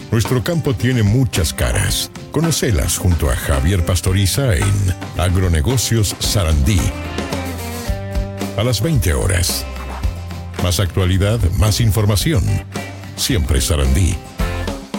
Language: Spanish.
Nuestro campo tiene muchas caras. Conocelas junto a Javier Pastoriza en Agronegocios Sarandí. A las 20 horas. Más actualidad, más información. Siempre Sarandí.